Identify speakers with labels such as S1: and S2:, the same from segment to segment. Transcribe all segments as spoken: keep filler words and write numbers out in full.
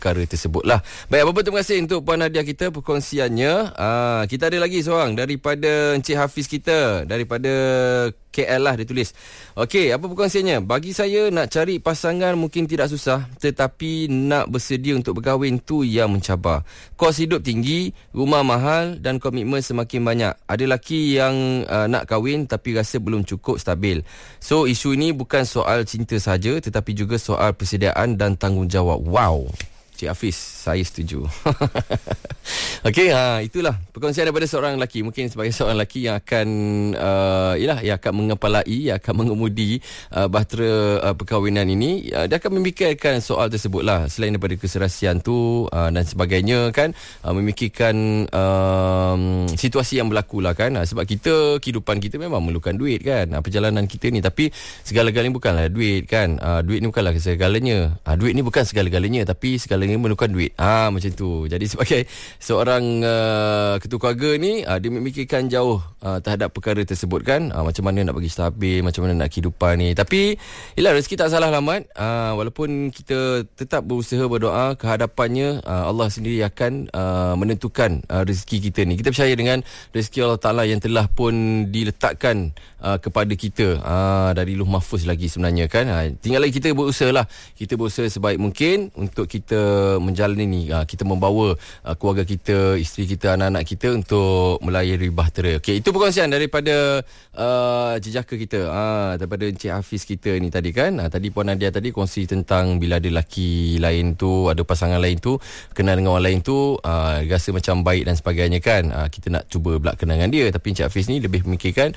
S1: perkara tersebutlah. Baik, apa-apa terima kasih untuk Puan Nadia kita perkongsiannya. Aa, kita ada lagi seorang daripada Encik Hafiz kita, daripada K L lah dia tulis. Okey, apa perkongsiannya? Bagi saya nak cari pasangan mungkin tidak susah, tetapi nak bersedia untuk berkahwin tu yang mencabar. Kos hidup tinggi, rumah mahal dan komitmen semakin banyak. Ada lelaki yang uh, nak kahwin tapi rasa belum cukup stabil. So isu ini bukan soal cinta saja, tetapi juga soal persediaan dan tanggungjawab. Wow, Cik Hafiz, saya setuju. Okey, ha, itulah perkongsian daripada seorang lelaki. Mungkin sebagai seorang lelaki yang akan uh, yalah, yang akan mengepalai, yang akan mengemudi uh, bahtera uh, perkahwinan ini, uh, dia akan memikirkan soal tersebutlah. Selain daripada keserasian tu uh, dan sebagainya kan, uh, memikirkan uh, situasi yang berlaku lah kan. Uh, sebab kita, kehidupan kita memang memerlukan duit kan, uh, perjalanan kita ni. Tapi segala-galanya bukanlah duit kan. Uh, duit ni bukanlah segalanya. Uh, duit ni bukan segala-galanya, tapi segalanya memerlukan duit. Ah, macam tu. Jadi sebagai seorang uh, ketua keluarga ni, uh, dia memikirkan jauh uh, terhadap perkara tersebut kan. Uh, macam mana nak bagi stabil, macam mana nak kehidupan ni. Tapi yelah, rezeki tak salah alamat. Uh, walaupun kita tetap berusaha berdoa, kehadapannya uh, Allah sendiri akan uh, menentukan uh, rezeki kita ni. Kita percaya dengan rezeki Allah Ta'ala yang telah pun diletakkan uh, kepada kita uh, dari Luh Mahfuz lagi sebenarnya kan. Uh, tinggal lagi kita berusaha lah. Kita berusaha sebaik mungkin untuk kita menjalani ni, uh, kita membawa uh, keluarga kita, isteri kita, anak-anak kita untuk melayari bahtera. Okey, itu perkongsian daripada uh, jejaka kita, uh, daripada Encik Hafiz kita ni tadi kan. Uh, tadi Puan Nadia tadi kongsi tentang bila ada lelaki lain tu, ada pasangan lain tu, kenal dengan orang lain tu, uh, rasa macam baik dan sebagainya kan. Uh, kita nak cuba pula kenal dengan dia. Tapi Encik Hafiz ni lebih memikirkan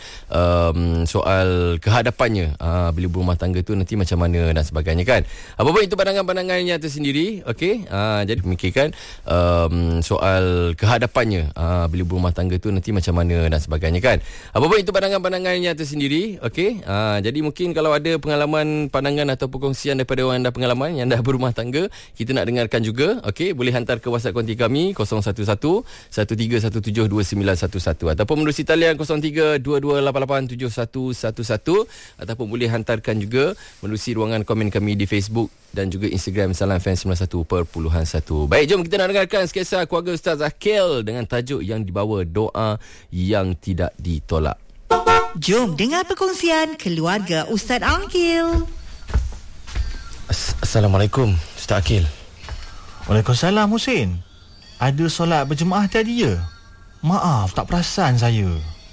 S1: um, soal kehadapannya, uh, bila berumah tangga tu nanti macam mana dan sebagainya kan. Apa-apa itu pandangan-pandangannya tersendiri. Okey, uh, jadi memikirkan um, soal kehadapannya, uh, bila berumah tangga tu nanti macam mana dan sebagainya kan. Apa-apa itu pandangan-pandangannya tersendiri. Okey, uh, jadi mungkin kalau ada pengalaman, pandangan atau perkongsian daripada orang yang dah pengalaman, yang dah berumah tangga, kita nak dengarkan juga. Okey, boleh hantar ke WhatsApp konti kami kosong satu satu, satu tiga satu tujuh, dua sembilan satu satu ataupun menerusi talian kosong tiga dua dua lapan lapan tujuh satu satu satu ataupun boleh hantarkan juga menerusi ruangan komen kami di Facebook dan juga Instagram Salam F M sembilan puluh satu perpuluhan satu. Baik, jom kita nak dengarkan sketsa keluarga Ustaz Akil dengan tajuk yang dibawa Doa Yang Tidak Ditolak.
S2: Jom dengar perkongsian keluarga Ustaz Akil.
S1: As- Assalamualaikum Ustaz Akil.
S3: Waalaikumsalam Husin. Ada solat berjemaah tadi ya? Maaf, tak perasan saya.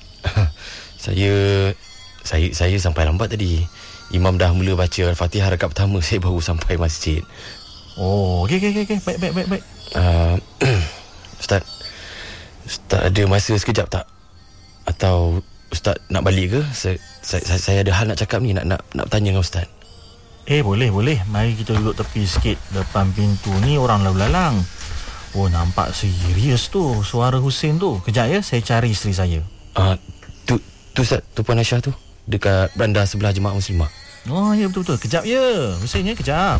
S1: saya saya saya sampai lambat tadi. Imam dah mula baca Al-Fatihah rakaat pertama, saya baru sampai masjid.
S3: Oh, okey okey okey, baik baik baik baik.
S1: Uh, Ustaz, Ustaz ada masa sekejap tak? Atau Ustaz nak balik ke? Saya, saya, saya ada hal nak cakap ni, nak nak nak bertanya dengan Ustaz.
S3: Eh, boleh boleh. Mari kita duduk tepi sikit. Depan pintu ni orang lalu lalang. Oh, nampak serius tu suara Husin tu. Kejap ya, saya cari isteri saya.
S1: Ah, uh, tu tu Ustaz, tu Puan Aisyah tu dekat beranda sebelah jemaah muslimah.
S3: Oh, ya betul-betul. Kejap ya. Husin ya, kejap.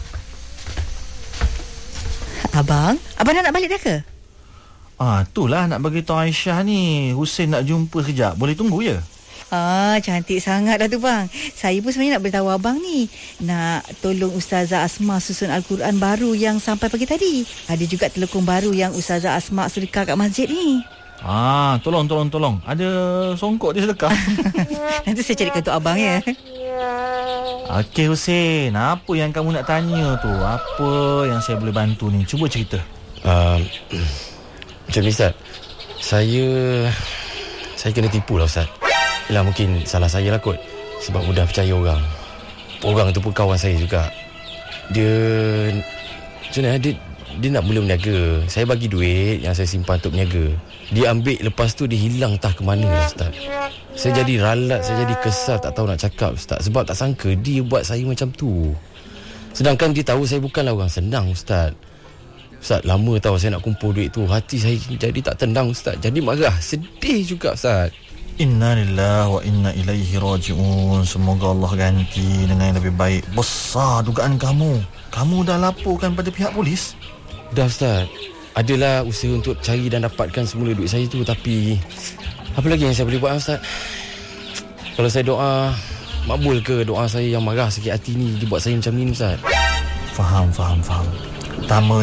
S2: Abang, abang dah nak balik dah ke?
S3: Ah, itulah nak bagi tahu Aisyah ni. Husin nak jumpa sekejap. Boleh tunggu ya?
S2: Ah, cantik sangat dah tu bang. Saya pun sebenarnya nak beritahu abang ni, nak tolong Ustazah Asma susun Al-Quran baru yang sampai pagi tadi. Ada juga telekung baru yang Ustazah Asma sedekah kat masjid ni.
S3: Ah, tolong tolong tolong. Ada songkok dia sedekah.
S2: Nanti saya carikan untuk abang ya.
S3: Okey Husin, apa yang kamu nak tanya tu? Apa yang saya boleh bantu ni? Cuba cerita.
S1: Uh, macam ni Ustaz, Saya Saya kena tipu lah Ustaz. Yelah, mungkin salah saya lah kot, sebab mudah percaya orang. Orang tu pun kawan saya juga. Dia Macam mana dia, dia nak mula berniaga. Saya bagi duit yang saya simpan untuk berniaga. Dia ambil, lepas tu dia hilang entah ke mana Ustaz. Saya jadi ralat, saya jadi kesal, tak tahu nak cakap Ustaz. Sebab tak sangka dia buat saya macam tu. Sedangkan dia tahu saya bukanlah orang senang Ustaz. Ustaz, lama tahu saya nak kumpul duit tu. Hati saya jadi tak tenang Ustaz. Jadi marah, sedih juga Ustaz.
S3: Inna lillahi wa inna ilaihi raji'un. Semoga Allah ganti dengan yang lebih baik. Besar dugaan kamu. Kamu dah laporkan pada pihak polis?
S1: Dah Ustaz. Adalah usaha untuk cari dan dapatkan semula duit saya tu. Tapi apa lagi yang saya boleh buat Ustaz? Kalau saya doa, makbul ke doa saya yang marah sakit hati ni dibuat saya macam ni Ustaz?
S3: Faham, faham, faham. Pertama